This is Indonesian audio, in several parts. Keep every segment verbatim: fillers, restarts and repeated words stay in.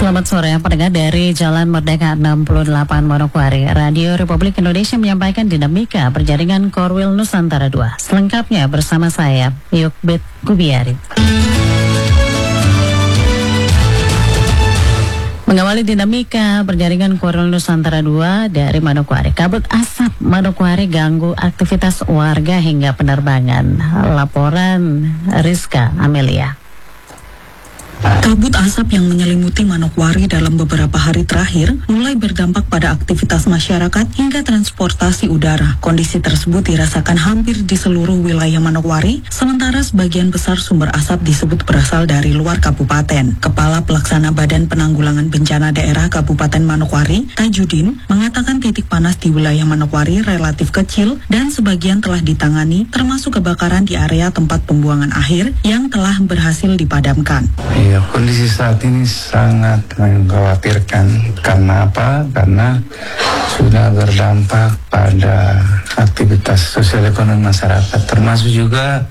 Selamat sore, pendengar dari Jalan Merdeka enam puluh delapan Manokwari. Radio Republik Indonesia menyampaikan dinamika perjaringan Korwil Nusantara dua. Selengkapnya bersama saya, Yukbet Kubiari. Mengawali dinamika perjaringan Korwil Nusantara dua dari Manokwari. Kabut asap Manokwari ganggu aktivitas warga hingga penerbangan. Laporan Rizka Amelia. Kabut asap yang menyelimuti Manokwari dalam beberapa hari terakhir mulai berdampak pada aktivitas masyarakat hingga transportasi udara. Kondisi tersebut dirasakan hampir di seluruh wilayah Manokwari, sementara sebagian besar sumber asap disebut berasal dari luar kabupaten. Kepala Pelaksana Badan Penanggulangan Bencana Daerah Kabupaten Manokwari, Tajudin, mengatakan titik panas di wilayah Manokwari relatif kecil dan sebagian telah ditangani, termasuk kebakaran di area tempat pembuangan akhir yang telah berhasil dipadamkan. Ya, kondisi saat ini sangat mengkhawatirkan. Karena apa? Karena sudah berdampak pada aktivitas sosial ekonomi masyarakat, termasuk juga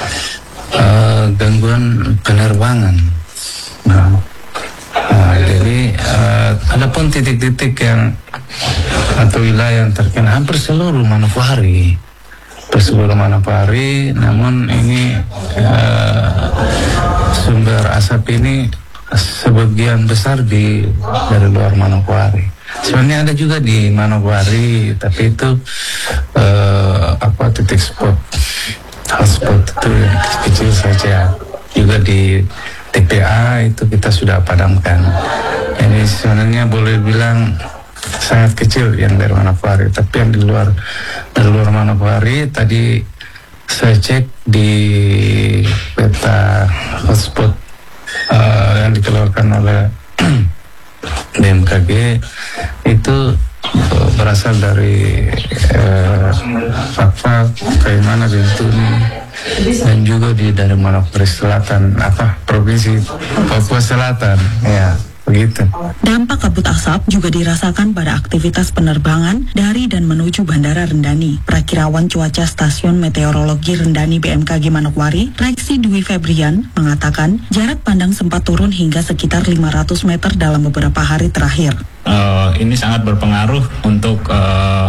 uh, gangguan penerbangan. Nah, uh, jadi uh, ada pun titik-titik yang atau wilayah yang terkena hampir seluruh Manokwari. Seluruh Manokwari, namun ini uh, sumber asap ini sebagian besar di dari luar Manokwari. Sebenarnya ada juga di Manokwari, tapi itu uh, apa titik spot, hotspot itu kecil saja. Juga di T P A itu kita sudah padamkan. Ini sebenarnya boleh bilang sangat kecil yang dari Manokwari, tapi yang di luar dari luar Manokwari tadi saya cek di peta hotspot uh, yang dikeluarkan oleh B M K G itu uh, berasal dari uh, Fakfak, Kaimana, Bintuni, dan juga di dari Manokwari Selatan, apa provinsi Papua Selatan, ya. Begitu. Dampak kabut asap juga dirasakan pada aktivitas penerbangan dari dan menuju Bandara Rendani. Prakirawan cuaca Stasiun Meteorologi Rendani B M K G Manokwari, Reksi Dwi Febrian, mengatakan jarak pandang sempat turun hingga sekitar lima ratus meter dalam beberapa hari terakhir. Uh, ini sangat berpengaruh untuk uh,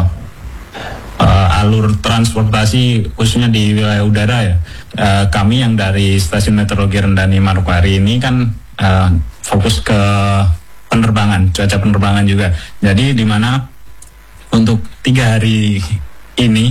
uh, alur transportasi khususnya di wilayah udara ya. Uh, kami yang dari Stasiun Meteorologi Rendani Manokwari ini kan uh, fokus ke penerbangan, cuaca penerbangan juga. Jadi di mana untuk tiga hari ini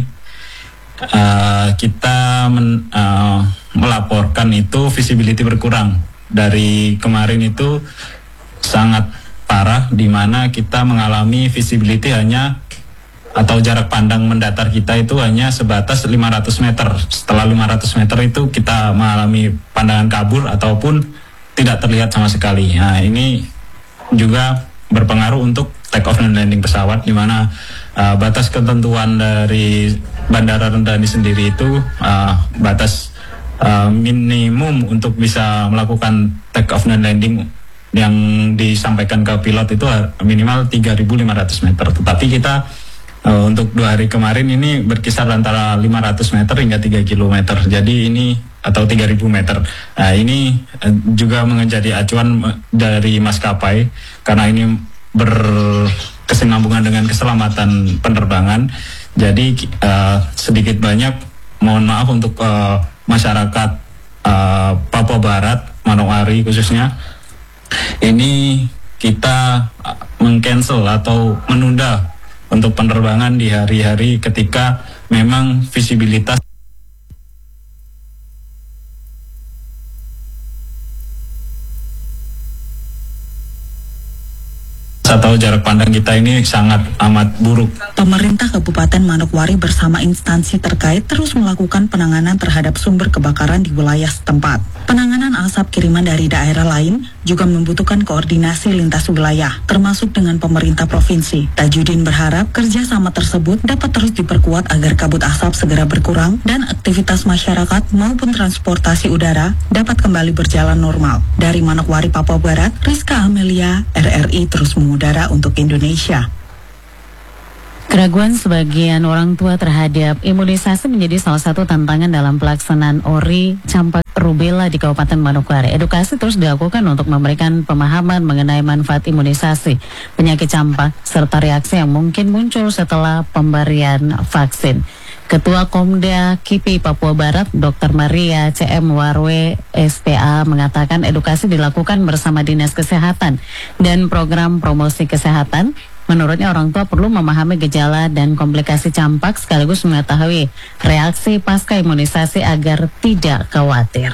uh, kita men, uh, melaporkan itu visibility berkurang. Dari kemarin itu sangat parah, di mana kita mengalami visibility hanya atau jarak pandang mendatar kita itu hanya sebatas lima ratus meter. Setelah lima ratus meter itu kita mengalami pandangan kabur ataupun tidak terlihat sama sekali. Nah, ini juga berpengaruh untuk take off dan landing pesawat, di mana uh, batas ketentuan dari Bandara Rendani sendiri itu uh, batas uh, minimum untuk bisa melakukan take off dan landing yang disampaikan ke pilot itu minimal tiga ribu lima ratus meter. Tetapi kita uh, untuk dua hari kemarin ini berkisar antara lima ratus meter hingga tiga kilometer. Jadi ini atau tiga ribu meter. Nah, ini juga menjadi acuan dari maskapai karena ini berkesinambungan dengan keselamatan penerbangan. Jadi uh, sedikit banyak mohon maaf untuk uh, masyarakat uh, Papua Barat, Manokwari khususnya. Ini kita meng-cancel atau menunda untuk penerbangan di hari-hari ketika memang visibilitas atau jarak pandang kita ini sangat amat buruk. Pemerintah Kabupaten Manokwari bersama instansi terkait terus melakukan penanganan terhadap sumber kebakaran di wilayah setempat. Penanganan asap kiriman dari daerah lain juga membutuhkan koordinasi lintas wilayah, termasuk dengan pemerintah provinsi. Tajudin berharap kerjasama tersebut dapat terus diperkuat agar kabut asap segera berkurang dan aktivitas masyarakat maupun transportasi udara dapat kembali berjalan normal. Dari Manokwari, Papua Barat, Rizka Amelia, R R I terus mengudara untuk Indonesia. Keraguan sebagian orang tua terhadap imunisasi menjadi salah satu tantangan dalam pelaksanaan O R I campak rubella di Kabupaten Manokwari. Edukasi terus dilakukan untuk memberikan pemahaman mengenai manfaat imunisasi penyakit campak serta reaksi yang mungkin muncul setelah pemberian vaksin. Ketua Komda K I P I Papua Barat, Dokter Maria C M Warwe S P A mengatakan edukasi dilakukan bersama Dinas Kesehatan dan program promosi kesehatan. Menurutnya orang tua perlu memahami gejala dan komplikasi campak sekaligus mengetahui reaksi pasca imunisasi agar tidak khawatir.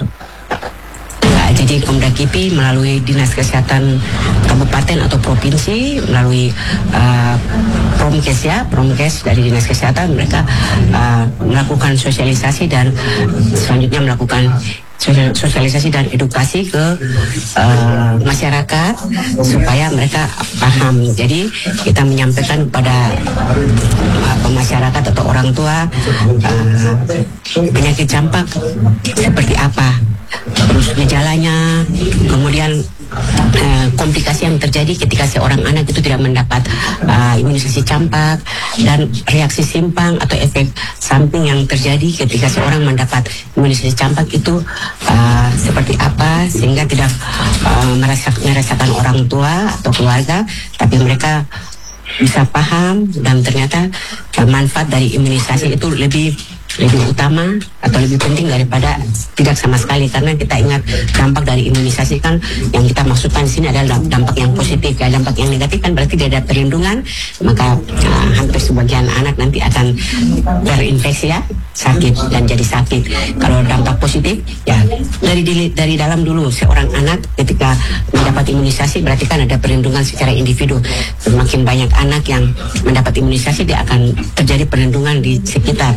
Ya, jadi Komda K I P I melalui Dinas Kesehatan Kabupaten atau Provinsi melalui uh, Promkes ya, Promkes dari Dinas Kesehatan mereka uh, melakukan sosialisasi dan selanjutnya melakukan sosialisasi dan edukasi ke uh, masyarakat supaya mereka paham. Jadi kita menyampaikan kepada uh, masyarakat atau orang tua uh, penyakit campak seperti apa, terus gejalanya, kemudian uh, komplikasi yang terjadi ketika seorang anak itu tidak mendapat uh, imunisasi campak dan reaksi simpang atau efek samping yang terjadi ketika seorang mendapat imunisasi campak itu uh, seperti apa, sehingga tidak uh, merasa, merasakan orang tua atau keluarga, tapi mereka bisa paham dan ternyata uh, manfaat dari imunisasi itu lebih lebih utama atau lebih penting daripada tidak sama sekali, karena kita ingat dampak dari imunisasi kan yang kita maksudkan di sini adalah dampak yang positif. Ya, dampak yang negatif kan berarti tidak ada perlindungan, maka uh, hampir sebagian anak nanti akan terinfeksi ya, sakit dan jadi sakit. Kalau dampak positif ya dari dari dalam dulu seorang anak ketika mendapat imunisasi berarti kan ada perlindungan secara individu. Semakin banyak anak yang mendapat imunisasi dia akan terjadi perlindungan di sekitar.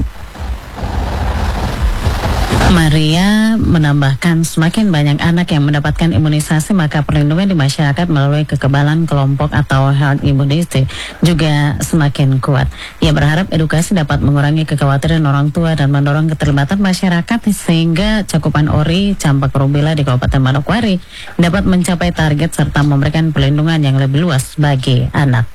Maria menambahkan semakin banyak anak yang mendapatkan imunisasi maka perlindungan di masyarakat melalui kekebalan kelompok atau herd immunity juga semakin kuat. Ia berharap edukasi dapat mengurangi kekhawatiran orang tua dan mendorong keterlibatan masyarakat sehingga cakupan O R I campak rubella di Kabupaten Manokwari dapat mencapai target serta memberikan perlindungan yang lebih luas bagi anak.